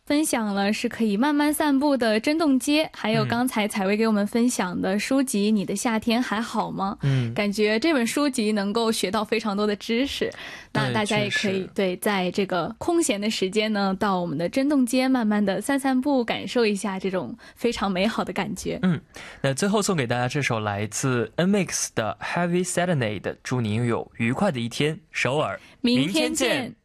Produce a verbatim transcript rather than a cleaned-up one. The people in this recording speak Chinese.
分享了是可以慢慢散步的真洞街，还有刚才采薇给我们分享的书籍《你的夏天还好吗》。嗯，感觉这本书籍能够学到非常多的知识。那大家也可以对在这个空闲的时间呢，到我们的真洞街慢慢的散散步，感受一下这种非常美好的感觉。 嗯，那最后送给大家这首来自 N M I X 的 Heavy Serenade， 祝您有愉快的一天，首尔， 明天见。